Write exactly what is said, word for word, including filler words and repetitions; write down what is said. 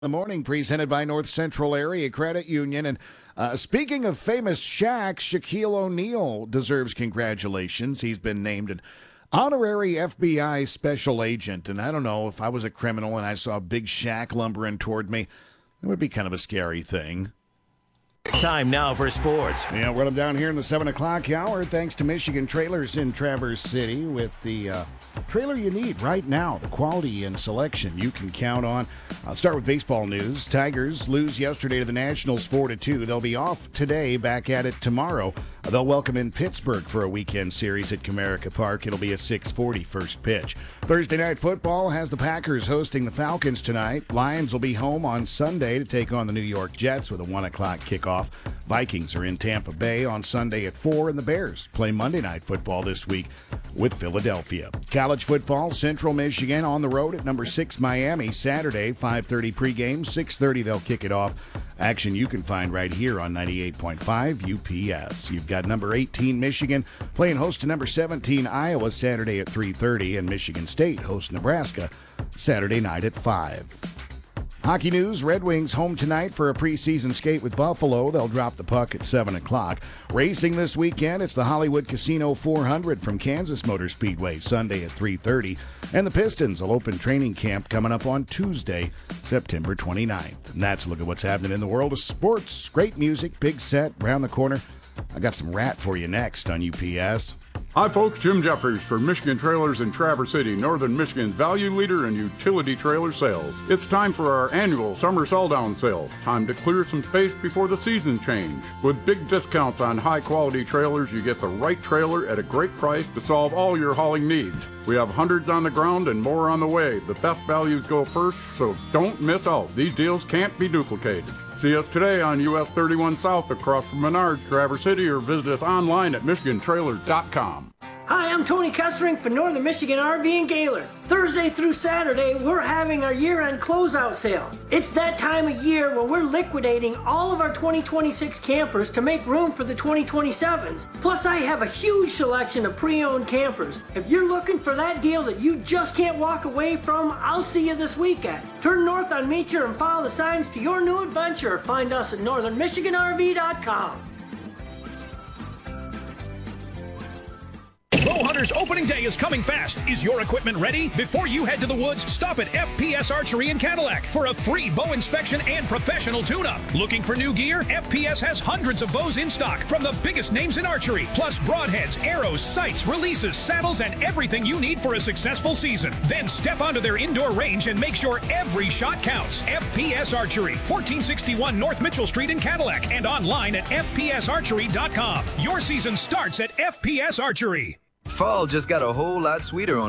The morning presented by North Central Area Credit Union. And uh, speaking of famous Shaqs, Shaquille O'Neal deserves congratulations. He's been named an honorary F B I special agent. And I don't know, if I was a criminal and I saw Big Shaq lumbering toward me, it would be kind of a scary thing. Time now for sports. Yeah, well, I'm down here in the seven o'clock hour, thanks to Michigan Trailers in Traverse City with the uh, trailer you need right now, the quality and selection you can count on. I'll start with baseball news. Tigers lose yesterday to the Nationals four to two. They'll be off today, back at it tomorrow. They'll welcome in Pittsburgh for a weekend series at Comerica Park. It'll be a six forty first pitch. Thursday Night Football has the Packers hosting the Falcons tonight. Lions will be home on Sunday to take on the New York Jets with a one o'clock kickoff. Vikings are in Tampa Bay on Sunday at four, and the Bears play Monday Night Football this week with Philadelphia. College football, Central Michigan on the road at number six Miami Saturday, five thirty pregame, six thirty they'll kick it off. Action you can find right here on ninety-eight point five U P S. You've got number eighteen Michigan playing host to number seventeen Iowa Saturday at three thirty, and Michigan State hosts Nebraska Saturday night at five. Hockey news, Red Wings home tonight for a preseason skate with Buffalo. They'll drop the puck at seven o'clock. Racing this weekend, it's the Hollywood Casino four hundred from Kansas Motor Speedway Sunday at three thirty. And the Pistons will open training camp coming up on Tuesday, September twenty-ninth. And that's a look at what's happening in the world of sports. Great music, big set, around the corner. I got some Rat for you next on U P S. Hi folks, Jim Jeffries for Michigan Trailers in Traverse City, Northern Michigan's value leader in utility trailer sales. It's time for our annual summer sell-down sale. Time to clear some space before the season change. With big discounts on high-quality trailers, you get the right trailer at a great price to solve all your hauling needs. We have hundreds on the ground and more on the way. The best values go first, so don't miss out. These deals can't be duplicated. See us today on U S thirty-one South across from Menards, Traverse City, or visit us online at michigan trailers dot com. Hi, I'm Tony Kessering for Northern Michigan R V and Gaylord. Thursday through Saturday, we're having our year-end closeout sale. It's that time of year when we're liquidating all of our twenty twenty-six campers to make room for the twenty twenty-sevens. Plus, I have a huge selection of pre-owned campers. If you're looking for that deal that you just can't walk away from, I'll see you this weekend. Turn north on Meacher and follow the signs to your new adventure. Find us at northern michigan r v dot com. Bowhunter's opening day is coming fast. Is your equipment ready? Before you head to the woods, stop at F P S Archery in Cadillac for a free bow inspection and professional tune-up. Looking for new gear? F P S has hundreds of bows in stock from the biggest names in archery, plus broadheads, arrows, sights, releases, saddles, and everything you need for a successful season. Then step onto their indoor range and make sure every shot counts. F P S Archery, fourteen sixty-one North Mitchell Street in Cadillac, and online at f p s archery dot com. Your season starts at F P S Archery. Fall just got a whole lot sweeter on